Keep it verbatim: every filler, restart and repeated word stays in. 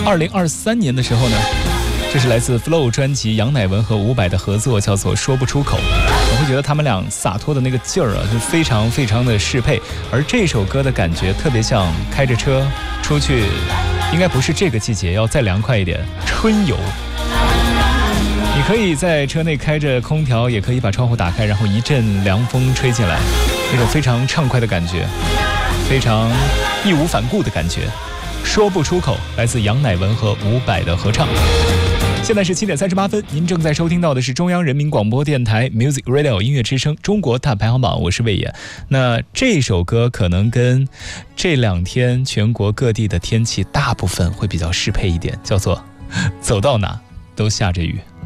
二零二三年的时候呢，这是来自 Flow 专辑杨乃文和伍佰的合作，叫做说不出口。我会觉得他们俩洒脱的那个劲儿啊，是非常非常的适配。而这首歌的感觉特别像开着车出去，应该不是这个季节，要再凉快一点，春游。你可以在车内开着空调，也可以把窗户打开，然后一阵凉风吹进来，那种非常畅快的感觉，非常义无反顾的感觉。说不出口，来自杨乃文和伍佰的合唱。现在是七点三十八分，您正在收听到的是中央人民广播电台 Music Radio 音乐之声中国大排行榜，我是魏野。那这首歌可能跟这两天全国各地的天气大部分会比较适配一点，叫做走到哪都下着雨。